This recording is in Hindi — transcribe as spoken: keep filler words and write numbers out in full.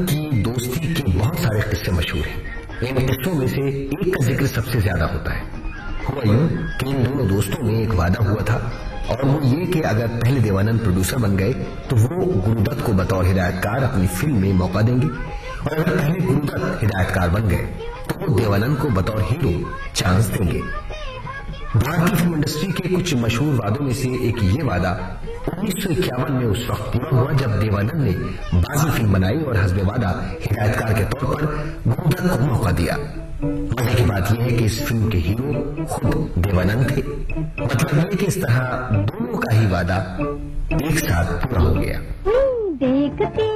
की दोस्ती के बहुत सारे किस्से मशहूर हैं। इन किस्सों में से एक का जिक्र सबसे ज्यादा होता है। हुआ यूं कि इन दोनों दोस्तों में एक वादा हुआ था, और वो ये कि अगर पहले देवानंद प्रोड्यूसर बन गए तो वो गुरुदत्त को बतौर हिदायतकार अपनी फिल्म में मौका देंगे, और अगर पहले गुरुदत्त हिदायतकार बन गए तो वो देवानंद को बतौर हीरो चांस देंगे। भारतीय फिल्म इंडस्ट्री के कुछ मशहूर वादों में से एक ये वादा उन्नीस सौ इक्यावन में उस वक्त पूरा हुआ जब देवानंद ने बाजी फिल्म बनाई और हस्बे वादा हिदायतकार के तौर पर गुरुदत्त को मौका दिया। मजे की बात यह है कि इस फिल्म के हीरो खुद देवानंद थे। मतलब ये कि इस तरह दोनों का ही वादा एक साथ पूरा हो गया। देखते